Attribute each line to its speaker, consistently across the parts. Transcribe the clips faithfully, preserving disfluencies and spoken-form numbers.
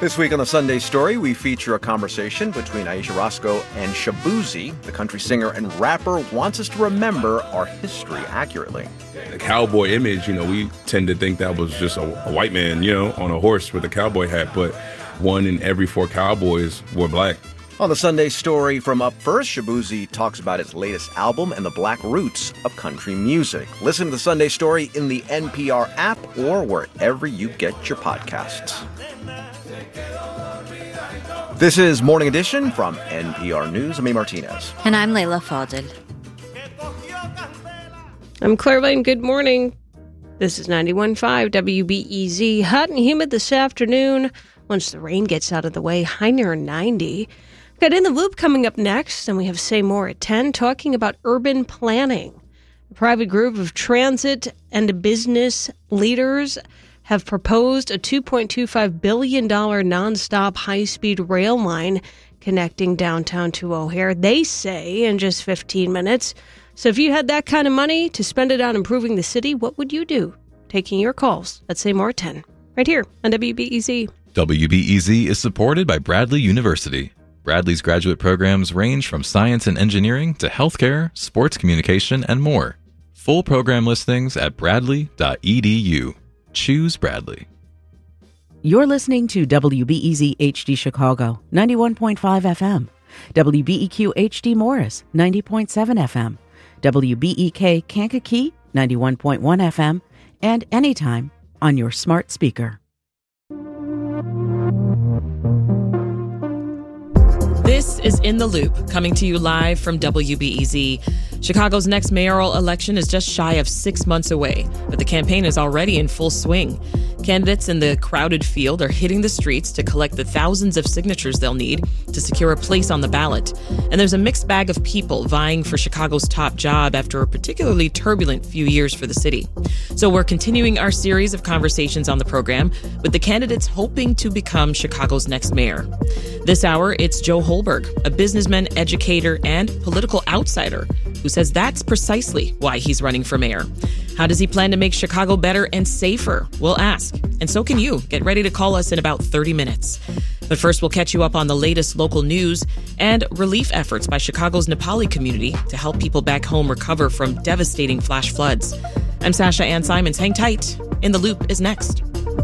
Speaker 1: This week on the Sunday Story, we feature a conversation between Ayesha Rascoe and Shaboozey. The country singer and rapper wants us to remember our history accurately.
Speaker 2: The cowboy image, you know, we tend to think that was just a, a white man, you know, on a horse with a cowboy hat, but one in every four cowboys were black.
Speaker 1: On the Sunday Story from Up First, Shaboozey talks about his latest album and the black roots of country music. Listen to the Sunday Story in the N P R app or wherever you get your podcasts. This is Morning Edition from N P R News. I'm A. Martinez.
Speaker 3: And I'm Layla Fadel.
Speaker 4: I'm Claire Lane. Good morning. This is ninety-one point five W B E Z. Hot and humid this afternoon. Once the rain gets out of the way, high near ninety. Got In the Loop coming up next, and we have Say More at ten, talking about urban planning. A private group of transit and business leaders have proposed a two point two five billion dollars nonstop high-speed rail line connecting downtown to O'Hare, they say, in just fifteen minutes. So if you had that kind of money to spend it on improving the city, what would you do? Taking your calls at Say More at ten, right here on W B E Z.
Speaker 5: W B E Z is supported by Bradley University. Bradley's graduate programs range from science and engineering to healthcare, sports communication, and more. Full program listings at bradley dot e d u. Choose Bradley.
Speaker 6: You're listening to W B E Z H D Chicago, ninety-one point five F M. W B E Q H D Morris, ninety point seven F M. W B E K Kankakee, ninety-one point one F M. And anytime on your smart speaker.
Speaker 7: This is In the Loop, coming to you live from W B E Z. Chicago's next mayoral election is just shy of six months away, but the campaign is already in full swing. Candidates in the crowded field are hitting the streets to collect the thousands of signatures they'll need to secure a place on the ballot. And there's a mixed bag of people vying for Chicago's top job after a particularly turbulent few years for the city. So we're continuing our series of conversations on the program with the candidates hoping to become Chicago's next mayor. This hour, it's Joe Holberg, a businessman, educator, and political outsider who says that's precisely why he's running for mayor. How does he plan to make Chicago better and safer? We'll ask. And so can you. Get ready to call us in about thirty minutes. But first, we'll catch you up on the latest local news and relief efforts by Chicago's Nepali community to help people back home recover from devastating flash floods. I'm Sasha Ann Simons. Hang tight. In the Loop is next.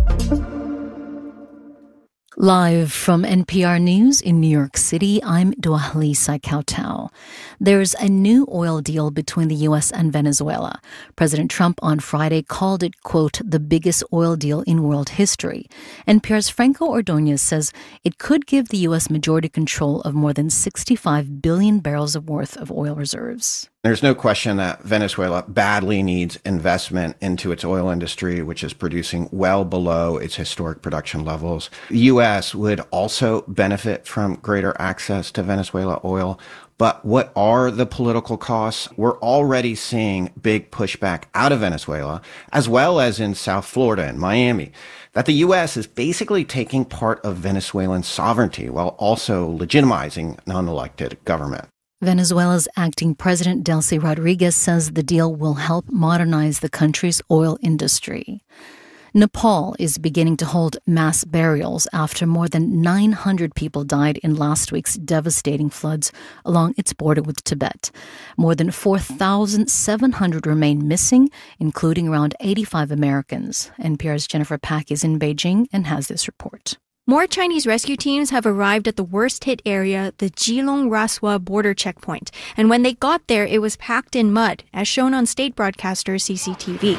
Speaker 8: Live from N P R News in New York City, I'm Duahli Saikautau. There's a new oil deal between the U S and Venezuela. President Trump on Friday called it, quote, the biggest oil deal in world history. N P R's Franco Ordonez says it could give the U S majority control of more than sixty-five billion barrels of worth of oil reserves.
Speaker 9: There's no question that Venezuela badly needs investment into its oil industry, which is producing well below its historic production levels. The U S would also benefit from greater access to Venezuela oil. But what are the political costs? We're already seeing big pushback out of Venezuela, as well as in South Florida and Miami, that the U S is basically taking part of Venezuelan sovereignty while also legitimizing non-elected government.
Speaker 8: Venezuela's acting president, Delcy Rodriguez, says the deal will help modernize the country's oil industry. Nepal is beginning to hold mass burials after more than nine hundred people died in last week's devastating floods along its border with Tibet. More than four thousand seven hundred remain missing, including around eighty-five Americans. N P R's Jennifer Pack is in Beijing and has this report.
Speaker 10: More Chinese rescue teams have arrived at the worst-hit area, the Geelong-Raswa border checkpoint. And when they got there, it was packed in mud, as shown on state broadcaster C C T V.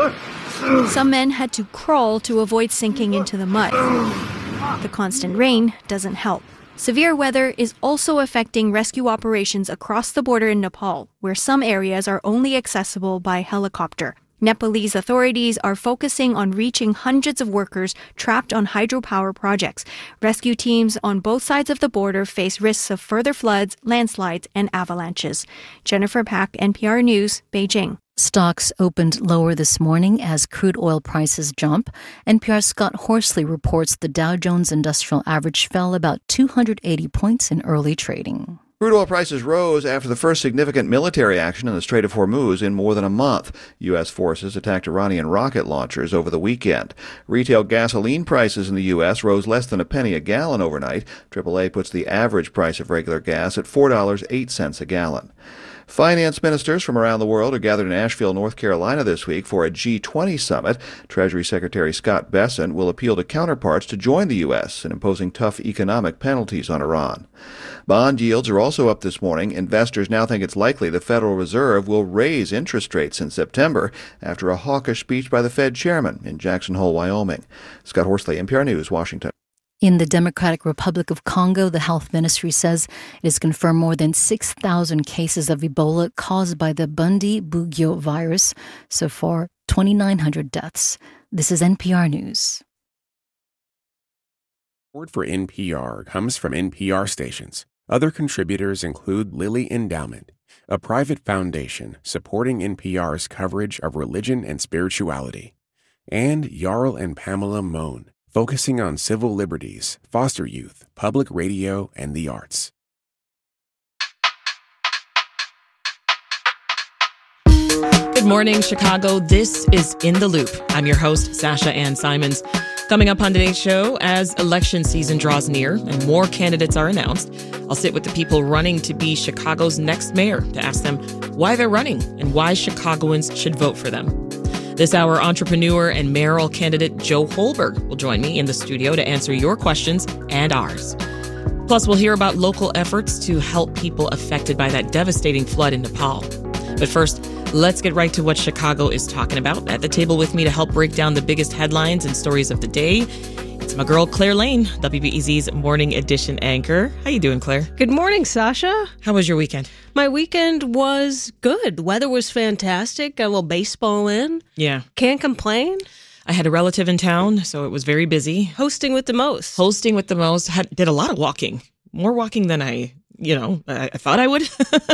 Speaker 10: Some men had to crawl to avoid sinking into the mud. The constant rain doesn't help. Severe weather is also affecting rescue operations across the border in Nepal, where some areas are only accessible by helicopter. Nepalese authorities are focusing on reaching hundreds of workers trapped on hydropower projects. Rescue teams on both sides of the border face risks of further floods, landslides, and avalanches. Jennifer Pack, N P R News, Beijing.
Speaker 8: Stocks opened lower this morning as crude oil prices jump. N P R's Scott Horsley reports the Dow Jones Industrial Average fell about two hundred eighty points in early trading.
Speaker 3: Crude oil prices rose after the first significant military action in the Strait of Hormuz in more than a month. U S forces attacked Iranian rocket launchers over the weekend. Retail gasoline prices in the U S rose less than a penny a gallon overnight. triple A puts the average price of regular gas at four dollars and eight cents a gallon. Finance ministers from around the world are gathered in Asheville, North Carolina this week for a G twenty summit. Treasury Secretary Scott Bessent will appeal to counterparts to join the U S in imposing tough economic penalties on Iran. Bond yields are also up this morning. Investors now think it's likely the Federal Reserve will raise interest rates in September after a hawkish speech by the Fed chairman in Jackson Hole, Wyoming. Scott Horsley, N P R News, Washington.
Speaker 8: In the Democratic Republic of Congo, the health ministry says it has confirmed more than six thousand cases of Ebola caused by the Bundi-Bugyo virus. So far, twenty-nine hundred deaths. This is N P R News.
Speaker 11: Support for N P R comes from N P R stations. Other contributors include Lilly Endowment, a private foundation supporting N P R's coverage of religion and spirituality, and Jarl and Pamela Mohn, focusing on civil liberties, foster youth, public radio, and the arts.
Speaker 7: Good morning, Chicago. This is In the Loop. I'm your host, Sasha Ann Simons. Coming up on today's show, as election season draws near and more candidates are announced, I'll sit with the people running to be Chicago's next mayor to ask them why they're running and why Chicagoans should vote for them. This hour, entrepreneur and mayoral candidate Joe Holberg will join me in the studio to answer your questions and ours. Plus, we'll hear about local efforts to help people affected by that devastating flood in Nepal. But first, let's get right to what Chicago is talking about. At the table with me to help break down the biggest headlines and stories of the day, it's my girl, Claire Lane, W B E Z's Morning Edition anchor. How you doing, Claire?
Speaker 4: Good morning, Sasha.
Speaker 7: How was your weekend?
Speaker 4: My weekend was good. The weather was fantastic. Got a little baseball in.
Speaker 7: Yeah.
Speaker 4: Can't complain.
Speaker 7: I had a relative in town, so it was very busy.
Speaker 4: Hosting with the most.
Speaker 7: Hosting with the most. Had, did a lot of walking. More walking than I... You know, I, I thought I would,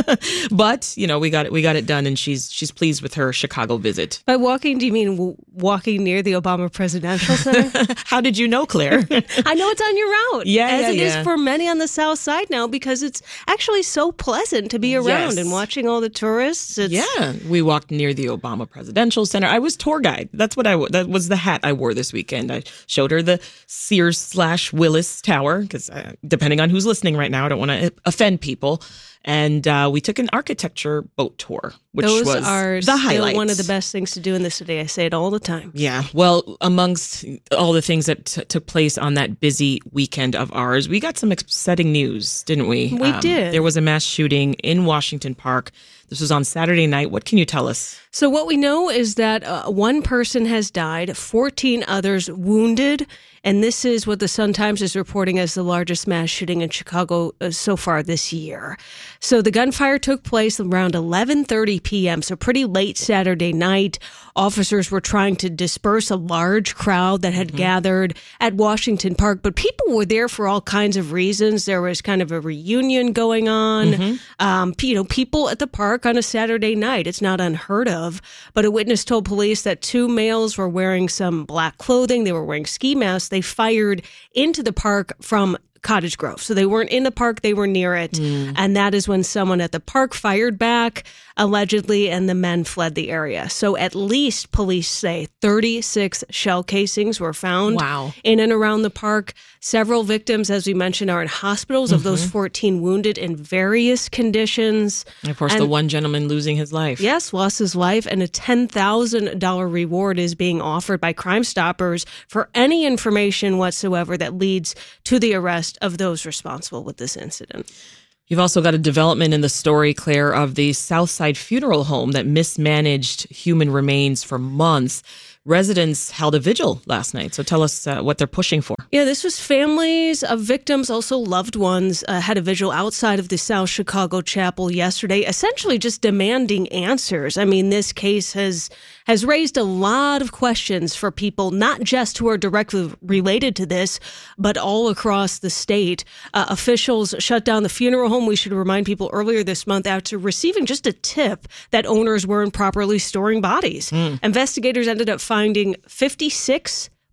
Speaker 7: but you know, we got it. We got it done, and she's she's pleased with her Chicago visit.
Speaker 4: By walking, do you mean w- walking near the Obama Presidential Center?
Speaker 7: How did you know, Claire?
Speaker 4: I know it's on your route,
Speaker 7: yeah,
Speaker 4: as
Speaker 7: yeah,
Speaker 4: it
Speaker 7: yeah.
Speaker 4: is for many on the South Side now, because it's actually so pleasant to be around
Speaker 7: Yes.
Speaker 4: and watching all the tourists. It's,
Speaker 7: yeah, we walked near the Obama Presidential Center. I was tour guide. That's what I w- that was the hat I wore this weekend. I showed her the Sears slash Willis Tower because uh, depending on who's listening right now, I don't want to offend people. And uh, we took an architecture boat tour, which
Speaker 4: Those
Speaker 7: was
Speaker 4: are
Speaker 7: the
Speaker 4: still
Speaker 7: highlight.
Speaker 4: one of the best things to do in the city. I say it all the time.
Speaker 7: Yeah. Well, amongst all the things that t- took place on that busy weekend of ours, we got some upsetting news, didn't we?
Speaker 4: We um, did.
Speaker 7: There was a mass shooting in Washington Park. This was on Saturday night. What can you tell us?
Speaker 4: So what we know is that uh, one person has died, fourteen others wounded, and this is what the Sun-Times is reporting as the largest mass shooting in Chicago uh, so far this year. So the gunfire took place around eleven thirty p.m., so pretty late Saturday night. Officers were trying to disperse a large crowd that had mm-hmm. gathered at Washington Park, but people were there for all kinds of reasons. There was kind of a reunion going on. Mm-hmm. Um, you know, people at the park on a Saturday night. It's not unheard of, but a witness told police that two males were wearing some black clothing. They were wearing ski masks. They fired into the park from Cottage Grove. So they weren't in the park, they were near it. Mm. And that is when someone at the park fired back, allegedly, and the men fled the area. So at least police say thirty-six shell casings were found
Speaker 7: wow.
Speaker 4: in and around the park. Several victims, as we mentioned, are in hospitals. Mm-hmm. Of those fourteen wounded in various conditions.
Speaker 7: And of course,
Speaker 4: and,
Speaker 7: the one gentleman losing his life.
Speaker 4: Yes, lost his life. And a ten thousand dollars reward is being offered by Crime Stoppers for any information whatsoever that leads to the arrest of those responsible with this incident.
Speaker 7: You've also got a development in the story, Claire, of the Southside Funeral Home that mismanaged human remains for months. Residents held a vigil last night. So tell us uh, what they're pushing for.
Speaker 4: Yeah, this was families of victims, also loved ones, uh, had a vigil outside of the South Chicago Chapel yesterday, essentially just demanding answers. I mean, this case has has raised a lot of questions for people, not just who are directly related to this, but all across the state. Uh, officials shut down the funeral home, we should remind people, earlier this month after receiving just a tip that owners weren't properly storing bodies. Mm. Investigators ended up finding fifty-six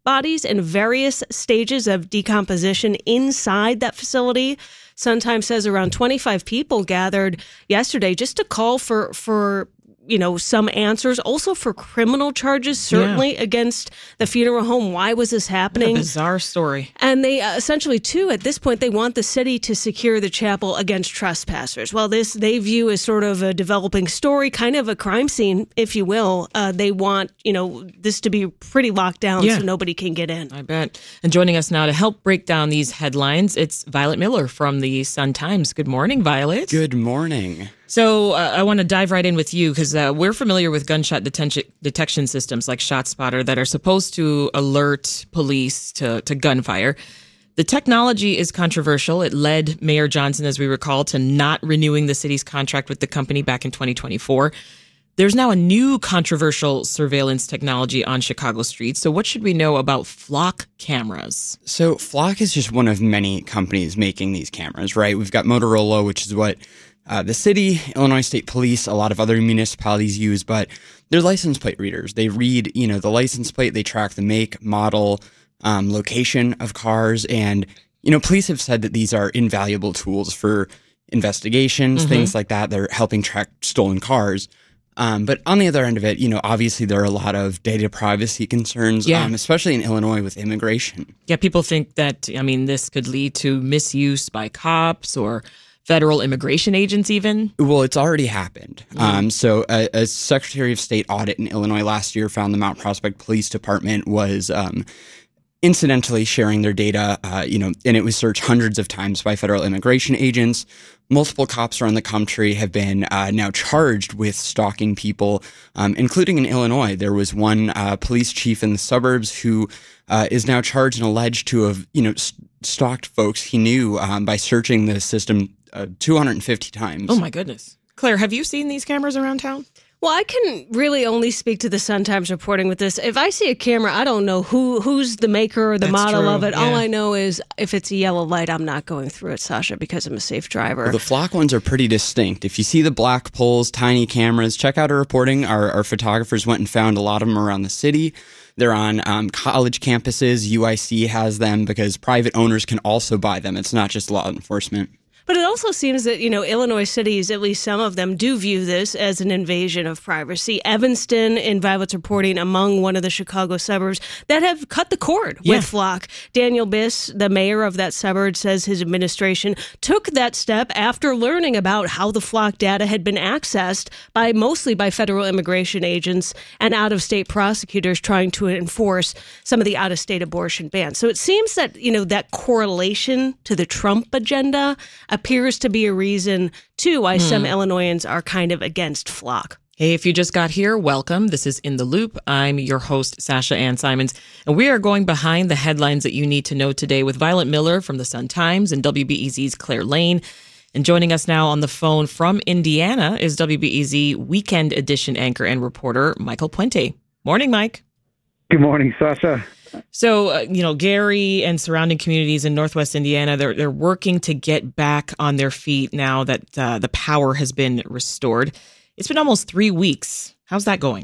Speaker 4: bodies in various stages of decomposition inside that facility. Sun-Times says around twenty-five people gathered yesterday just to call for, for you know, some answers, also for criminal charges, certainly yeah. against the funeral home. Why was this happening?
Speaker 7: What a bizarre story.
Speaker 4: And they uh, essentially, too, at this point, they want the city to secure the chapel against trespassers. Well, this they view as sort of a developing story, kind of a crime scene, if you will. Uh, they want, you know, this to be pretty locked down yeah. so nobody can get in.
Speaker 7: I bet. And joining us now to help break down these headlines, it's Violet Miller from the Sun-Times. Good morning, Violet.
Speaker 12: Good morning.
Speaker 7: So uh, I want to dive right in with you because uh, we're familiar with gunshot detention, detection systems like ShotSpotter that are supposed to alert police to, to gunfire. The technology is controversial. It led Mayor Johnson, as we recall, to not renewing the city's contract with the company back in twenty twenty-four. There's now a new controversial surveillance technology on Chicago streets. So what should we know about Flock cameras?
Speaker 12: So Flock is just one of many companies making these cameras, right? We've got Motorola, which is what Uh, the city, Illinois State Police, a lot of other municipalities use, but they're license plate readers. They read, you know, the license plate, they track the make, model, um, location of cars, and, you know, police have said that these are invaluable tools for investigations, mm-hmm. things like that. They're helping track stolen cars. Um, but on the other end of it, you know, obviously there are a lot of data privacy concerns,
Speaker 7: yeah.
Speaker 12: um, especially in Illinois with immigration.
Speaker 7: Yeah, people think that, I mean, this could lead to misuse by cops or federal immigration agents even?
Speaker 12: Well, it's already happened. Mm. Um, so a, a Secretary of State audit in Illinois last year found the Mount Prospect Police Department was um, incidentally sharing their data, uh, you know, and it was searched hundreds of times by federal immigration agents. Multiple cops around the country have been uh, now charged with stalking people, um, including in Illinois. There was one uh, police chief in the suburbs who uh, is now charged and alleged to have, you know, st- stalked folks he knew um, by searching the system Uh, two hundred fifty times.
Speaker 7: Oh, my goodness. Claire, have you seen these cameras around town?
Speaker 4: Well, I can really only speak to the Sun-Times reporting with this. If I see a camera, I don't know who who's the maker or the
Speaker 12: That's
Speaker 4: model
Speaker 12: true,
Speaker 4: of it.
Speaker 12: yeah.
Speaker 4: All I know is if it's a yellow light, I'm not going through it, Sasha, because I'm a safe driver.
Speaker 12: Well, the Flock ones are pretty distinct. If you see the black poles, tiny cameras, check out our reporting. Our, our photographers went and found a lot of them around the city. They're on um, college campuses. U I C has them because private owners can also buy them. It's not just law enforcement.
Speaker 4: But it also seems that, you know, Illinois cities, at least some of them, do view this as an invasion of privacy. Evanston, in Violet's reporting, among one of the Chicago suburbs that have cut the cord
Speaker 7: yeah.
Speaker 4: with Flock. Daniel Biss, the mayor of that suburb, says his administration took that step after learning about how the Flock data had been accessed by mostly by federal immigration agents and out-of-state prosecutors trying to enforce some of the out-of-state abortion bans. So it seems that, you know, that correlation to the Trump agenda appears to be a reason, too, why hmm. some Illinoisans are kind of against Flock.
Speaker 7: Hey, if you just got here, welcome. This is In the Loop. I'm your host, Sasha Ann Simons, and we are going behind the headlines that you need to know today with Violet Miller from the Sun-Times and W B E Z's Claire Lane. And joining us now on the phone from Indiana is W B E Z Weekend Edition anchor and reporter Michael Puente. Morning, Mike.
Speaker 13: Good morning, Sasha.
Speaker 7: So, uh, you know, Gary and surrounding communities in Northwest Indiana, they're they're working to get back on their feet now that uh, the power has been restored. It's been almost three weeks. How's that going?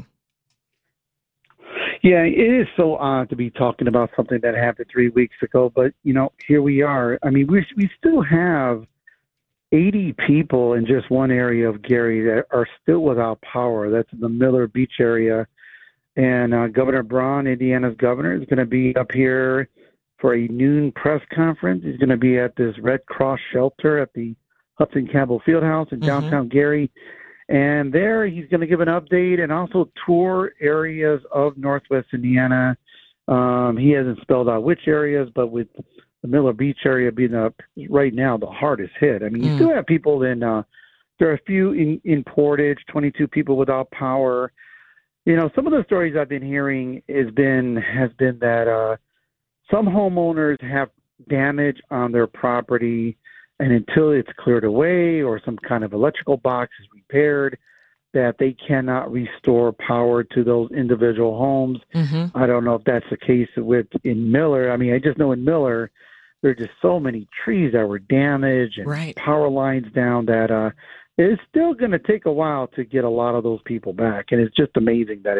Speaker 13: Yeah, it is so odd to be talking about something that happened three weeks ago, but, you know, here we are. I mean, we we still have eighty people in just one area of Gary that are still without power. That's in the Miller Beach area. And uh, Governor Braun, Indiana's governor, is going to be up here for a noon press conference. He's going to be at this Red Cross shelter at the Hudson Campbell Fieldhouse in downtown mm-hmm. Gary. And there he's going to give an update and also tour areas of Northwest Indiana. Um, he hasn't spelled out which areas, but with the Miller Beach area being uh, right now the hardest hit. I mean, mm. you still have people in, uh, there are a few in, in Portage, twenty-two people without power. You know, some of the stories I've been hearing has been has been that uh, some homeowners have damage on their property, and until it's cleared away or some kind of electrical box is repaired, that they cannot restore power to those individual homes. Mm-hmm. I don't know if that's the case with in Miller. I mean, I just know in Miller there are just so many trees that were damaged and right. power lines down that uh, it's still going to take a while to get a lot of those people back. And it's just amazing that it's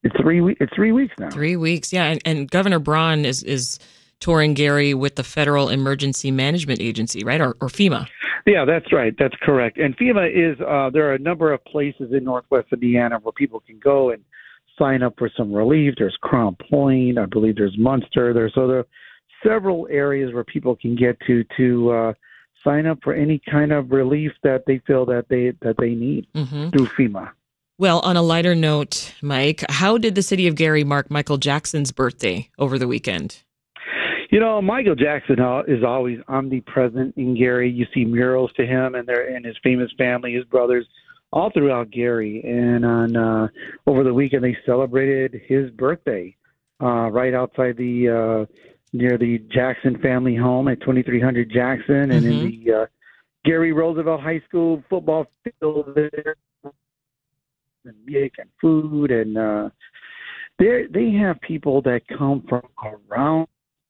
Speaker 13: It's three. We- it's three weeks now.
Speaker 7: Three weeks, yeah. And, and Governor Braun is is touring Gary with the Federal Emergency Management Agency, right, or, or FEMA.
Speaker 13: Yeah, that's right. That's correct. And FEMA is. Uh, there are a number of places in Northwest Indiana where people can go and sign up for some relief. There's Crown Point. I believe there's Munster. There's so there are several areas where people can get to to uh, sign up for any kind of relief that they feel that they that they need
Speaker 7: mm-hmm.
Speaker 13: through FEMA.
Speaker 7: Well, on a lighter note, Mike, how did the city of Gary mark Michael Jackson's birthday over the weekend?
Speaker 13: You know, Michael Jackson is always omnipresent in Gary. You see murals to him and their and his famous family, his brothers, all throughout Gary. And on uh, over the weekend, they celebrated his birthday uh, right outside the uh, near the Jackson family home at twenty-three hundred Jackson, and mm-hmm. in the uh, Gary Roosevelt High School football field there, and music and food, and uh, they they have people that come from around.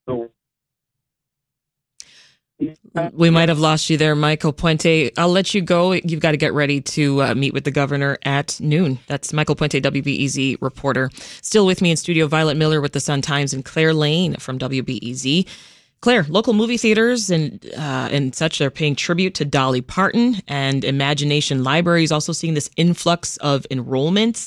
Speaker 7: We might have lost you there, Michael Puente. I'll let you go. You've got to get ready to uh, meet with the governor at noon. That's Michael Puente, W B E Z reporter. Still with me in studio, Violet Miller with the Sun-Times and Claire Lane from W B E Z. Claire, local movie theaters and uh, and such are paying tribute to Dolly Parton, and Imagination Library is also seeing this influx of enrollments.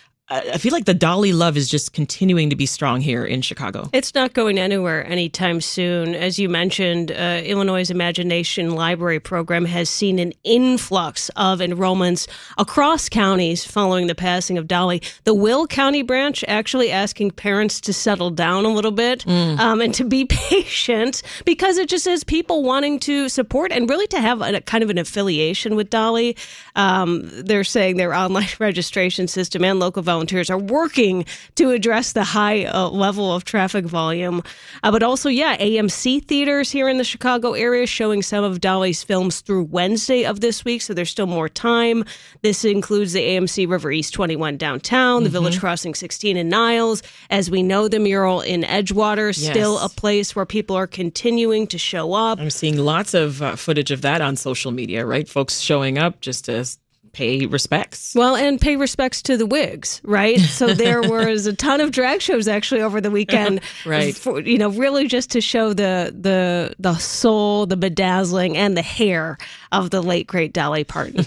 Speaker 7: I feel like the Dolly love is just continuing to be strong here in Chicago.
Speaker 4: It's not going anywhere anytime soon. As you mentioned, uh, Illinois' Imagination Library program has seen an influx of enrollments across counties following the passing of Dolly. The Will County branch actually asking parents to settle down a little bit mm. um, and to be patient, because it just is people wanting to support and really to have a, a kind of an affiliation with Dolly. Um, they're saying their online registration system and local volunteers are working to address the high uh, level of traffic volume. Uh, but also, yeah, A M C theaters here in the Chicago area showing some of Dolly's films through Wednesday of this week, so there's still more time. This includes the A M C River East twenty-one downtown, the mm-hmm. Village Crossing sixteen in Niles. As we know, the mural in Edgewater, yes. still a place where people are continuing to show up.
Speaker 7: I'm seeing lots of uh, footage of that on social media, right? Folks showing up just to pay respects.
Speaker 4: Well, and pay respects to the wigs, right? So there was a ton of drag shows actually over the weekend,
Speaker 7: right?
Speaker 4: For, you know, really just to show the the the soul, the bedazzling, and the hair of the late great Dolly Parton.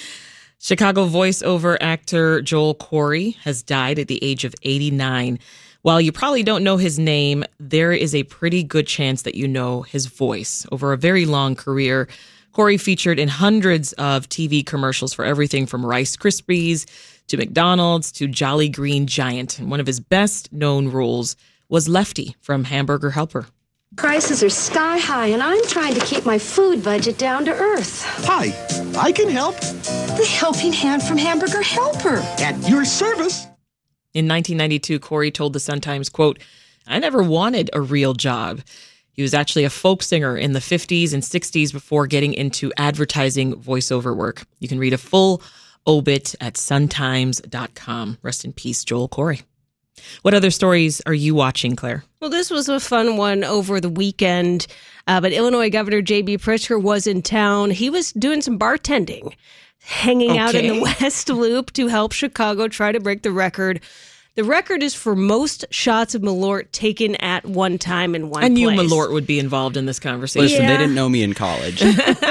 Speaker 7: Chicago voiceover actor Joel Corey has died at the age of eighty-nine. While you probably don't know his name, there is a pretty good chance that you know his voice. Over a very long career, Corey featured in hundreds of T V commercials for everything from Rice Krispies to McDonald's to Jolly Green Giant. And one of his best known roles was Lefty from Hamburger Helper.
Speaker 14: Prices are sky high, and I'm trying to keep my food budget down to earth.
Speaker 15: Hi, I can help.
Speaker 14: The helping hand from Hamburger Helper.
Speaker 15: At your service.
Speaker 7: In nineteen ninety-two, Corey told the Sun-Times, quote, "I never wanted a real job." He was actually a folk singer in the fifties and sixties before getting into advertising voiceover work. You can read a full obit at sun times dot com. Rest in peace, Joel Corey. What other stories are you watching, Claire?
Speaker 4: Well, this was a fun one over the weekend, uh, but Illinois Governor J B. Pritzker was in town. He was doing some bartending, hanging okay. out in the West Loop to help Chicago try to break the record. The record is for most shots of Malort taken at one time in one
Speaker 7: I
Speaker 4: place.
Speaker 7: knew Malort would be involved in this conversation.
Speaker 12: Listen,
Speaker 4: Yeah.
Speaker 12: they didn't know me in college.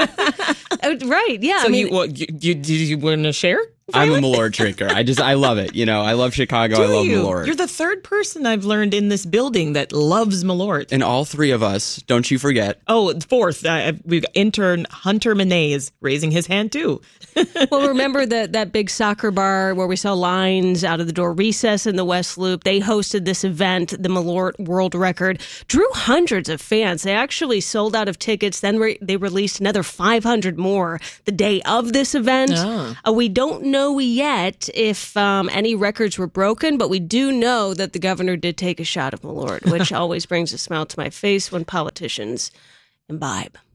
Speaker 4: Right, yeah.
Speaker 7: So
Speaker 4: I mean,
Speaker 7: you, what, you, you, did you want to share?
Speaker 12: I'm a Malort drinker. I just, I love it. You know, I love Chicago.
Speaker 7: Do
Speaker 12: I love
Speaker 7: you?
Speaker 12: Malort.
Speaker 7: You're the third person I've learned in this building that loves Malort.
Speaker 12: And all three of us, don't you forget.
Speaker 7: Oh, fourth, uh, we've got intern Hunter Menays raising his hand too.
Speaker 4: Well, remember that that big soccer bar where we saw lines out of the door, Recess in the West Loop? They hosted this event, the Malort World Record, drew hundreds of fans. They actually sold out of tickets. Then re- they released another five hundred more the day of this event.
Speaker 7: Oh.
Speaker 4: Uh, we don't know yet if um, any records were broken, but we do know that the governor did take a shot of Malort, which always brings a smile to my face when politicians imbibe.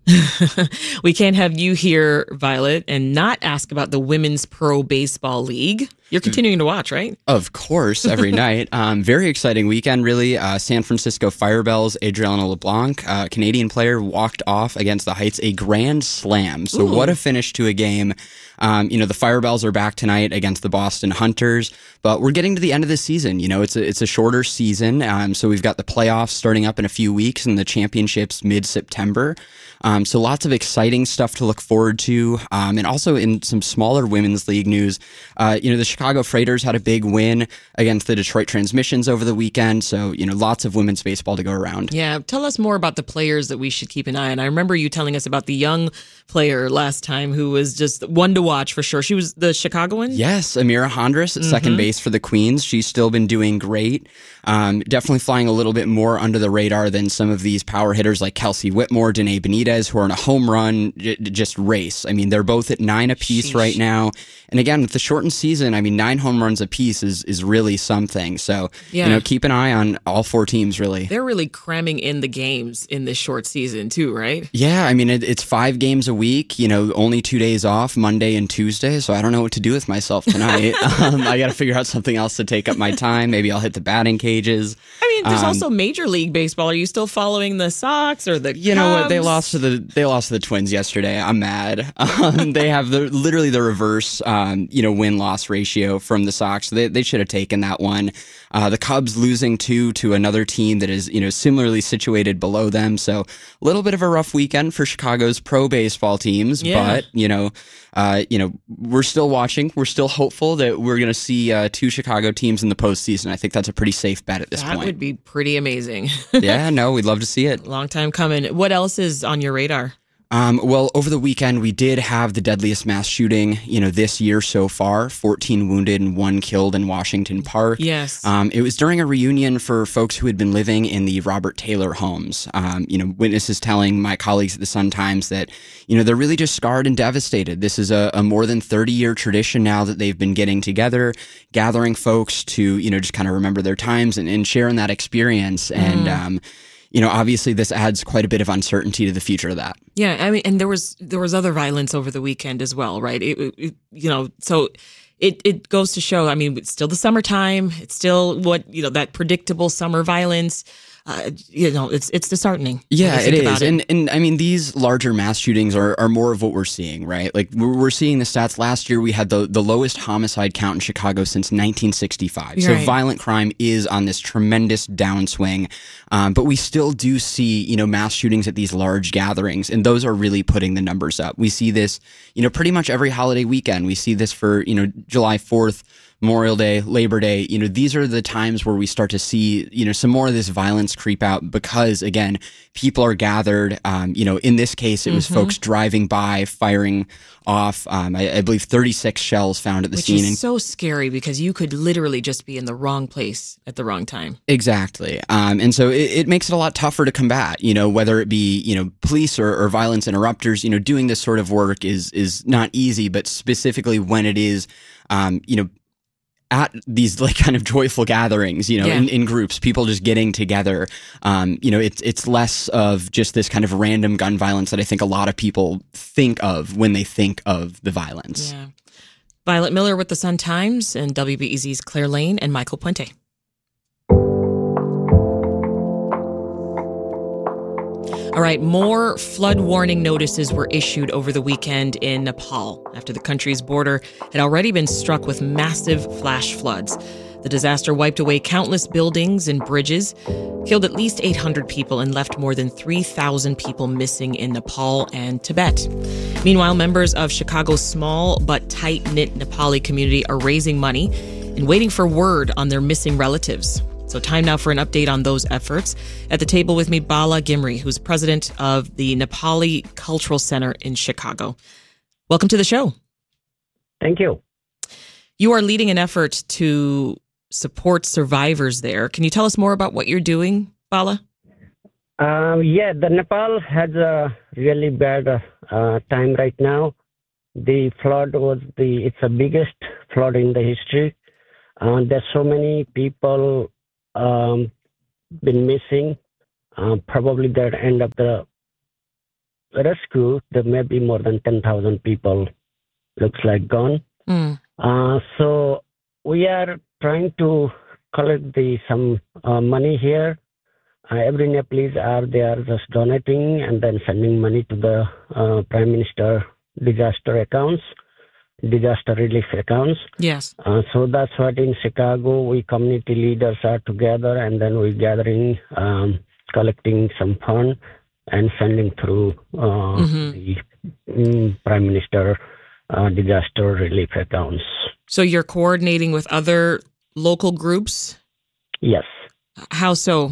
Speaker 7: We can't have you here, Violet, and not ask about the Women's Pro Baseball League. You're continuing to watch, right?
Speaker 12: Of course, every night. Um, very exciting weekend, really. Uh, San Francisco Firebells, Adriana LeBlanc, uh, Canadian player, walked off against the Heights, a grand slam. So
Speaker 7: Ooh.
Speaker 12: What a finish to a game. Um, you know, the Firebells are back tonight against the Boston Hunters, but we're getting to the end of the season. You know, it's a, it's a shorter season. Um, so we've got the playoffs starting up in a few weeks and the championships mid-September. Um, so lots of exciting stuff to look forward to. Um, and also in some smaller women's league news, uh, you know, the Chicago Freighters had a big win against the Detroit Transmissions over the weekend. So, you know, lots of women's baseball to go around.
Speaker 7: Yeah. Tell us more about the players that we should keep an eye on. I remember you telling us about the young player last time who was just one to watch for sure. She was the Chicagoan?
Speaker 12: Yes, Amira Hondras at
Speaker 7: Mm-hmm.
Speaker 12: second base for the Queens. She's still been doing great. Um, definitely flying a little bit more under the radar than some of these power hitters like Kelsey Whitmore, Danae Benitez, who are in a home run j- just race. I mean, they're both at nine apiece
Speaker 7: Sheesh.
Speaker 12: right now. And again, with the shortened season, I mean, nine home runs apiece is, is really something. So,
Speaker 7: Yeah.
Speaker 12: you know, keep an eye on all four teams, really.
Speaker 7: They're really cramming in the games in this short season too, right?
Speaker 12: Yeah, I mean, it, it's five games a week, you know, only two days off, Monday and Tuesday. So I don't know what to do with myself tonight. um, I got to figure out something else to take up my time. Maybe I'll hit the batting cages.
Speaker 7: I mean, there's
Speaker 12: Um,
Speaker 7: also Major League Baseball. Are you still following the Sox or the
Speaker 12: You know what? They
Speaker 7: Cubs?
Speaker 12: lost to the they lost to the Twins yesterday. I'm mad. Um, they have the literally the reverse, um, you know, win loss ratio from the Sox. They they should have taken that one. Uh, the Cubs losing two to another team that is you know similarly situated below them. So a little bit of a rough weekend for Chicago's pro baseball teams.
Speaker 7: Yeah.
Speaker 12: But you know, uh, you know, we're still watching. We're still hopeful that we're going to see uh, two Chicago teams in the postseason. I think that's a pretty safe bet at this
Speaker 7: That
Speaker 12: point.
Speaker 7: would be pretty amazing.
Speaker 12: Yeah, no, we'd love to see it.
Speaker 7: Long time coming. What else is on your radar?
Speaker 12: Um, well, over the weekend, we did have the deadliest mass shooting, you know, this year so far, fourteen wounded and one killed in Washington Park.
Speaker 7: Yes.
Speaker 12: Um, it was during a reunion for folks who had been living in the Robert Taylor homes. Um, you know, witnesses telling my colleagues at the Sun-Times that, you know, they're really just scarred and devastated. This is a, a more than thirty-year tradition now that they've been getting together, gathering folks to, you know, just kind of remember their times and, and sharing that experience. And,
Speaker 7: Mm.
Speaker 12: um, you know, obviously this adds quite a bit of uncertainty to the future of that.
Speaker 7: Yeah, I mean, and there was there was other violence over the weekend as well, right? It, it, you know, so it it goes to show. I mean, it's still the summertime. It's still what you know that predictable summer violence. Uh, you know, it's it's disheartening.
Speaker 12: Yeah,
Speaker 7: when you
Speaker 12: it
Speaker 7: think
Speaker 12: is.
Speaker 7: about it.
Speaker 12: And and I mean, these larger mass shootings are, are more of what we're seeing, right? Like we're, we're seeing the stats. Last year, we had the, the lowest homicide count in Chicago since nineteen sixty-five. So
Speaker 7: Right.
Speaker 12: violent crime is on this tremendous downswing. Um, but we still do see, you know, mass shootings at these large gatherings, and those are really putting the numbers up. We see this, you know, pretty much every holiday weekend. We see this for, you know, July fourth, Memorial Day, Labor Day, you know, these are the times where we start to see, you know, some more of this violence creep out because, again, people are gathered. Um, you know, in this case, it was
Speaker 7: Mhm.
Speaker 12: folks driving by, firing off, um, I, I believe, thirty-six shells found at the
Speaker 7: Which
Speaker 12: scene.
Speaker 7: is so scary because you could literally just be in the wrong place at the wrong time.
Speaker 12: Exactly. Um, and so it, it makes it a lot tougher to combat, you know, whether it be, you know, police or, or violence interrupters, you know, doing this sort of work is, is not easy, but specifically when it is, um, you know, at these like kind of joyful gatherings, you know,
Speaker 7: Yeah.
Speaker 12: in, in groups, people just getting together. Um, you know, it's it's less of just this kind of random gun violence that I think a lot of people think of when they think of the violence.
Speaker 7: Yeah. Violet Miller with the Sun-Times and W B E Z's Claire Lane and Michael Puente. All right, more flood warning notices were issued over the weekend in Nepal after the country's border had already been struck with massive flash floods. The disaster wiped away countless buildings and bridges, killed at least eight hundred people, and left more than three thousand people missing in Nepal and Tibet. Meanwhile, members of Chicago's small but tight-knit Nepali community are raising money and waiting for word on their missing relatives. So time now for an update on those efforts. At the table with me, Bala Gimri, who's president of the Nepali Cultural Center in Chicago. Welcome to the show.
Speaker 16: Thank you.
Speaker 7: You are leading an effort to support survivors there. Can you tell us more about what you're doing, Bala?
Speaker 16: Uh, yeah, the Nepal has a really bad uh, uh, time right now. The flood was the, it's the biggest flood in the history. Uh, there's so many people um, been missing. Uh, probably that end of the rescue, there may be more than ten thousand people, looks like, gone.
Speaker 7: Mm.
Speaker 16: Uh, so we are trying to collect the some uh, money here. Uh, every Nepalese are they are just donating and then sending money to the uh, Prime Minister disaster accounts, disaster relief accounts.
Speaker 7: Yes.
Speaker 16: Uh, so that's what in Chicago we community leaders are together and then we're gathering, um, collecting some fund and sending through uh,
Speaker 7: Mm-hmm.
Speaker 16: the um, Prime Minister uh, disaster relief accounts.
Speaker 7: So you're coordinating with other local groups?
Speaker 16: Yes.
Speaker 7: How so?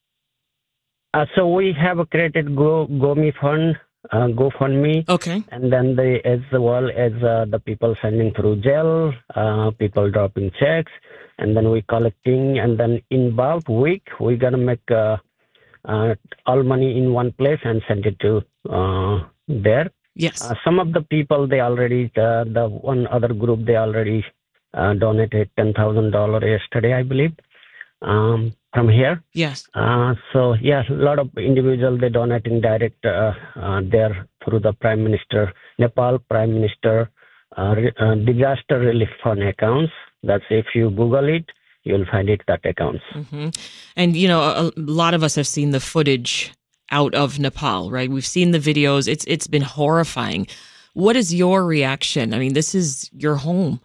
Speaker 16: Uh, so we have created Go GoMe Fund, uh, GoFundMe.
Speaker 7: Okay.
Speaker 16: And then they, as well as uh, the people sending through jail, uh, people dropping checks, and then we collecting. And then in about a week, we're going to make uh, uh, all money in one place and send it to uh, there.
Speaker 7: Yes.
Speaker 16: Uh, some of the people, they already, uh, the one other group, they already uh, donated ten thousand dollars yesterday, I believe. Um, from here.
Speaker 7: Yes.
Speaker 16: Uh, so, yeah, a lot of individuals, they're donating direct uh, uh, there through the Prime Minister, Nepal Prime Minister uh, re- uh, Disaster Relief Fund accounts. That's if you Google it, you'll find it, that accounts.
Speaker 7: Mm-hmm. And, you know, a, a lot of us have seen the footage out of Nepal, right? We've seen the videos. It's It's been horrifying. What is your reaction? I mean, this is your home.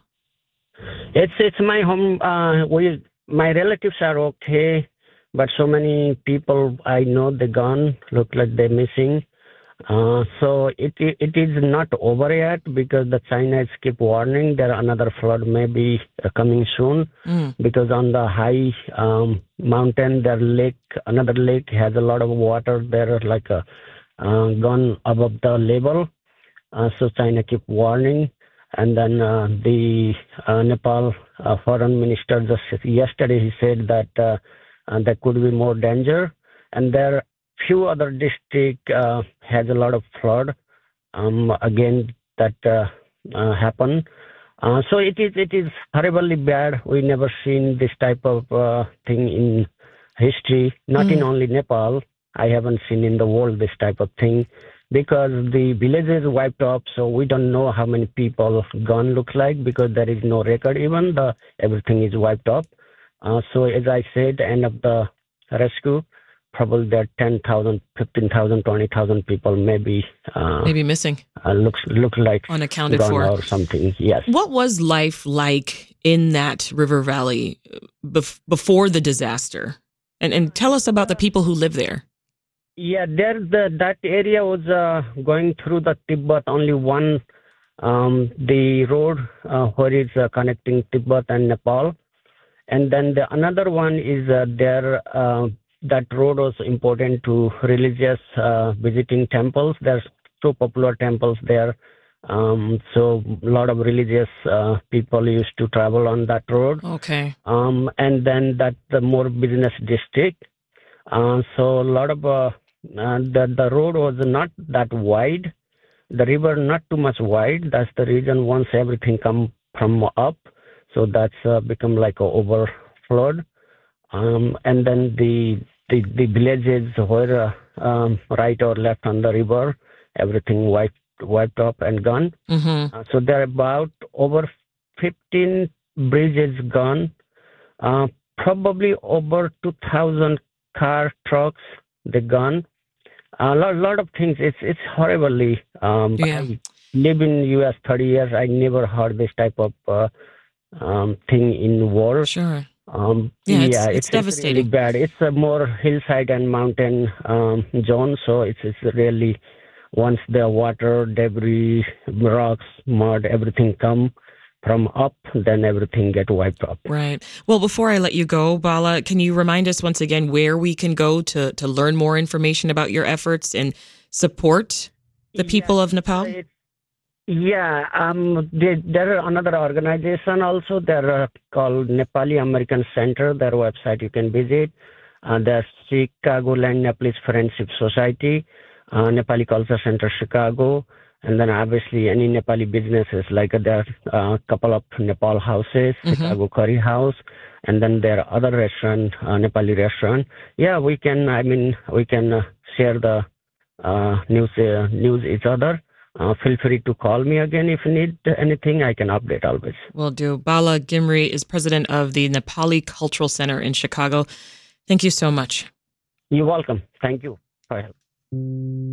Speaker 16: It's, it's my home. Uh, we My relatives are okay, but so many people I know they gone, look like they're missing. Uh, so it it is not over yet because the China is keep warning there another flood may be coming soon
Speaker 7: Mm.
Speaker 16: because on the high um, mountain there lake another lake has a lot of water there like a uh, gone above the level. Uh, so China keep warning. And then uh, the uh, Nepal uh, foreign minister just yesterday he said that uh, uh, there could be more danger, and there few other district uh, has a lot of flood. Um, again, that uh, uh, happen. Uh, so it is it is horribly bad. We never seen this type of uh, thing in history. Not
Speaker 7: Mm.
Speaker 16: in only Nepal. I haven't seen in the world this type of thing. Because the villages wiped up, so we don't know how many people gone look like because there is no record even. The everything is wiped up. Uh, so as I said, end of the rescue, probably there are ten thousand, fifteen thousand, twenty thousand people maybe uh,
Speaker 7: Maybe missing.
Speaker 16: uh, looks look like
Speaker 7: Unaccounted
Speaker 16: gone
Speaker 7: for.
Speaker 16: or something. Yes.
Speaker 7: What was life like in that river valley bef- before the disaster? And and tell us about the people who live there.
Speaker 16: Yeah, there the that area was uh, going through the Tibet. Only one, um, the road uh, where it's uh, connecting Tibet and Nepal, and then the another one is uh, there. Uh, that road was important to religious uh, visiting temples. There's two popular temples there, um, so a lot of religious uh, people used to travel on that road.
Speaker 7: Okay.
Speaker 16: Um, and then that the more business district. Uh, so a lot of uh, uh, the the road was not that wide, the river not too much wide. That's the reason once everything come from up, so that's uh, become like a overflowed. Um, and then the the the villages where uh, um, right or left on the river, everything wiped wiped up and gone.
Speaker 7: Mm-hmm.
Speaker 16: Uh, so there are about over fifteen bridges gone, uh, probably over two thousand car, trucks, they gone. A lot, lot of things. It's it's horribly. Um,
Speaker 7: Yeah.
Speaker 16: I live in U S thirty years. I never heard this type of uh, um, thing in war.
Speaker 7: Sure.
Speaker 16: Um,
Speaker 7: Yeah, it's-
Speaker 16: yeah,
Speaker 7: it's
Speaker 16: it's,
Speaker 7: devastating.
Speaker 16: really bad. It's a more hillside and mountain um, zone, so it's it's really once the water, debris, rocks, mud, everything come from up, then everything get wiped up.
Speaker 7: Right. Well, before I let you go, Bala, can you remind us once again where we can go to, to learn more information about your efforts and support the people of Nepal?
Speaker 16: Yeah, um, there, there are another organization also. They're uh, called Nepali American Center. Their website you can visit. Uh, there's Chicagoland Nepalese Friendship Society, uh, Nepali Culture Center Chicago, and then obviously any Nepali businesses like uh, there are a couple of Nepal houses,
Speaker 7: Mhm.
Speaker 16: Chicago Curry House, and then there are other restaurant, uh, Nepali restaurant. Yeah, we can. I mean, we can uh, share the uh, news uh, news each other. Uh, feel free to call me again if you need anything. I can update always.
Speaker 7: Will do. Bala Gimri is president of the Nepali Cultural Center in Chicago. Thank you so much.
Speaker 16: You're welcome. Thank you for help.